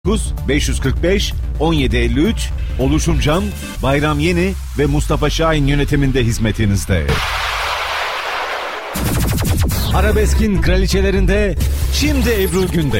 545 1753 Oluşum Can, Bayram Yeni ve Mustafa Şahin yönetiminde hizmetinizde. Arabeskin kraliçelerinde şimdi Ebru Gündeş.